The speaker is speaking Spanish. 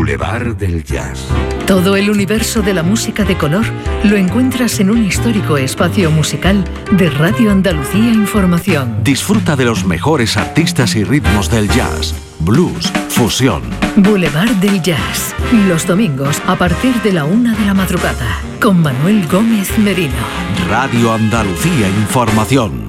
Boulevard del Jazz. Todo el universo de la música de color lo encuentras en un histórico espacio musical de Radio Andalucía Información. Disfruta de los mejores artistas y ritmos del jazz, blues, fusión. Boulevard del Jazz, los domingos a partir de la 1 de la madrugada, con Manuel Gómez Merino. Radio Andalucía Información.